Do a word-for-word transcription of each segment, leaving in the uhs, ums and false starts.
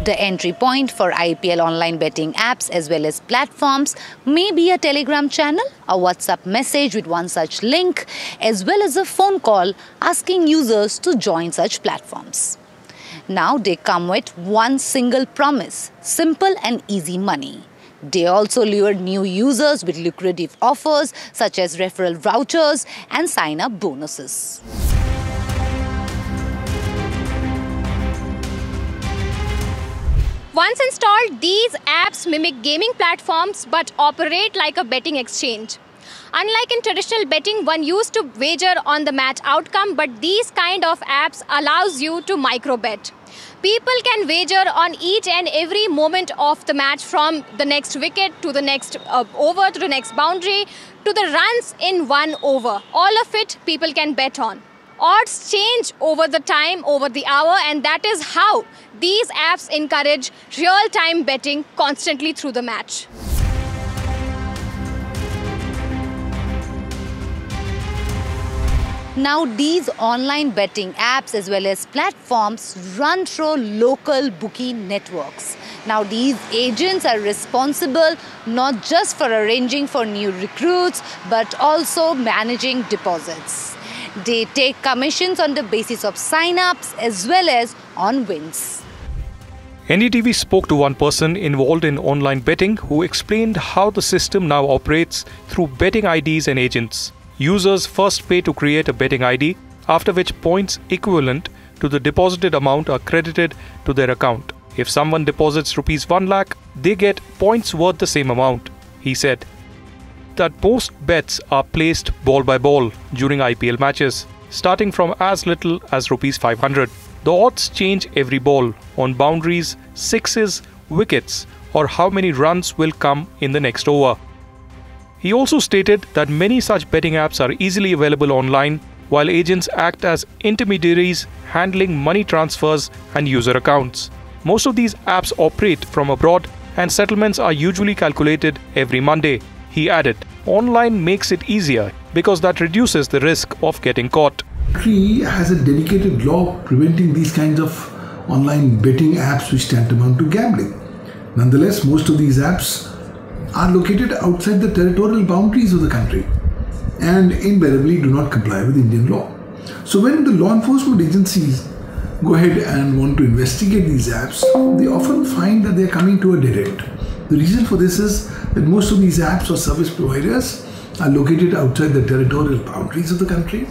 The entry point for I P L online betting apps as well as platforms may be a Telegram channel, a WhatsApp message with one such link, as well as a phone call asking users to join such platforms. Now they come with one single promise: simple and easy money. They also lured new users with lucrative offers such as referral vouchers and sign-up bonuses. Once installed, these apps mimic gaming platforms but operate like a betting exchange. Unlike in traditional betting, one used to wager on the match outcome, but these kind of apps allows you to micro-bet. People can wager on each and every moment of the match, from the next wicket to the next uh, over to the next boundary to the runs in one over. All of it people can bet on. Odds change over the time, over the hour, and that is how these apps encourage real-time betting constantly through the match. Now these online betting apps as well as platforms run through local bookie networks. Now these agents are responsible not just for arranging for new recruits but also managing deposits. They take commissions on the basis of sign-ups as well as on wins. N D T V spoke to one person involved in online betting who explained how the system now operates through betting I Ds and agents. Users first pay to create a betting I D, after which points equivalent to the deposited amount are credited to their account. If someone deposits rupees one lakh, they get points worth the same amount. He said that most bets are placed ball by ball during I P L matches, starting from as little as rupees five hundred. The odds change every ball on boundaries, sixes, wickets, or how many runs will come in the next over. He also stated that many such betting apps are easily available online, while agents act as intermediaries handling money transfers and user accounts. Most of these apps operate from abroad and settlements are usually calculated every Monday. He added, online makes it easier because that reduces the risk of getting caught. The country has a dedicated law preventing these kinds of online betting apps which tantamount to gambling. Nonetheless, most of these apps are located outside the territorial boundaries of the country and invariably do not comply with Indian law. So when the law enforcement agencies go ahead and want to investigate these apps, they often find that they are coming to a dead end. The reason for this is that most of these apps or service providers are located outside the territorial boundaries of the country.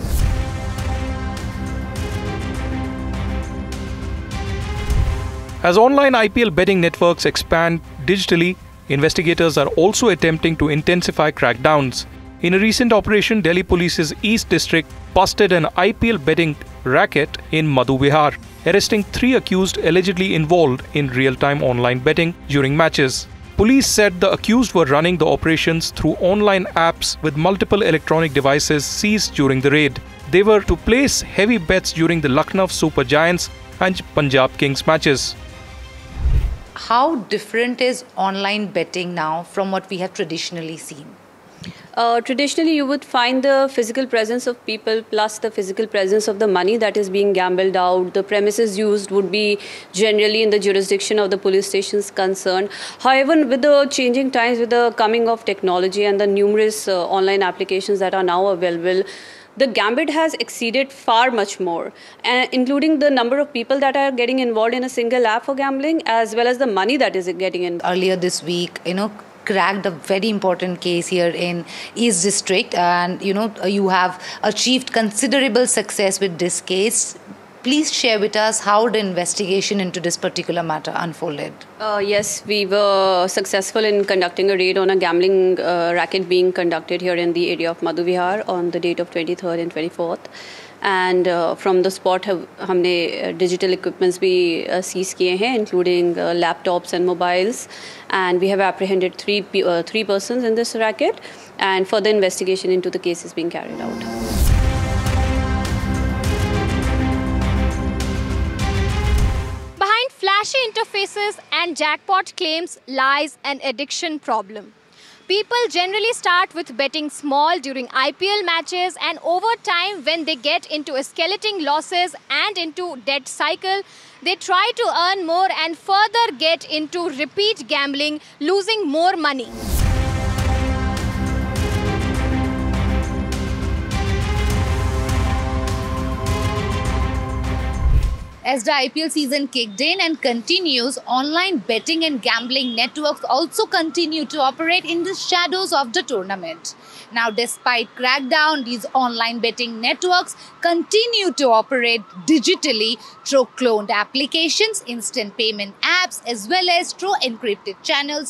As online I P L betting networks expand digitally, investigators are also attempting to intensify crackdowns. In a recent operation, Delhi Police's East District busted an I P L betting racket in Madhu Vihar, arresting three accused allegedly involved in real-time online betting during matches. Police said the accused were running the operations through online apps with multiple electronic devices seized during the raid. They were to place heavy bets during the Lucknow Super Giants and Punjab Kings matches. How different is online betting now from what we have traditionally seen? Uh, traditionally, you would find the physical presence of people plus the physical presence of the money that is being gambled out. The premises used would be generally in the jurisdiction of the police stations concerned. However, with the changing times, with the coming of technology and the numerous uh, online applications that are now available, the gambit has exceeded far much more, uh, including the number of people that are getting involved in a single app for gambling, as well as the money that is getting in. Earlier this week, you know, cracked a very important case here in East District, and you know, you have achieved considerable success with this case. Please share with us how the investigation into this particular matter unfolded. Uh, yes, we were successful in conducting a raid on a gambling uh, racket being conducted here in the area of Madhu Vihar on the date of twenty-third and twenty-fourth. And uh, from the spot, हमने digital equipments भी uh, seize किए हैं, including uh, laptops and mobiles. And we have apprehended three uh, three persons in this racket, and further investigation into the case is being carried out. Flashy interfaces and jackpot claims lies an addiction problem. People generally start with betting small during I P L matches, and over time when they get into escalating losses and into debt cycle, they try to earn more and further get into repeat gambling, losing more money. As the I P L season kicked in and continues, online betting and gambling networks also continue to operate in the shadows of the tournament. Now, despite crackdown, these online betting networks continue to operate digitally through cloned applications, instant payment apps, as well as through encrypted channels